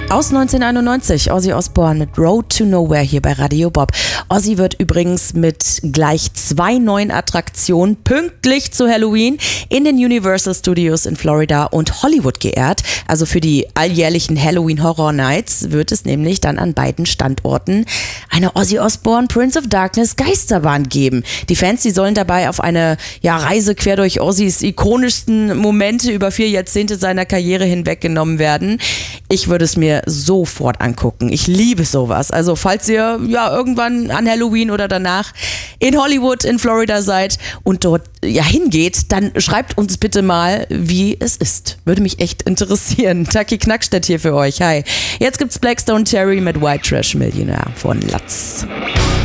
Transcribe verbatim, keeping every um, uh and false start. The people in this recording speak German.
Aus neunzehnhunderteinundneunzig, Ozzy Osbourne mit Road to Nowhere hier bei Radio Bob. Ozzy wird übrigens mit gleich zwei neuen Attraktionen pünktlich zu Halloween in den Universal Studios in Florida und Hollywood geehrt. Also für die alljährlichen Halloween Horror Nights wird es nämlich dann an beiden Standorten eine Ozzy Osbourne Prince of Darkness Geisterbahn geben. Die Fans, die sollen dabei auf eine ja, Reise quer durch Ozzys ikonischsten Momente über vier Jahrzehnte seiner Karriere hinweggenommen werden. Ich würde es mir sofort angucken. Ich liebe sowas. Also falls ihr ja irgendwann an Halloween oder danach in Hollywood, in Florida seid und dort ja hingeht, dann schreibt uns bitte mal, wie es ist. Würde mich echt interessieren. Taki Knackstedt hier für euch. Hi. Jetzt gibt's Blackstone Cherry mit White Trash Millionär von Latz.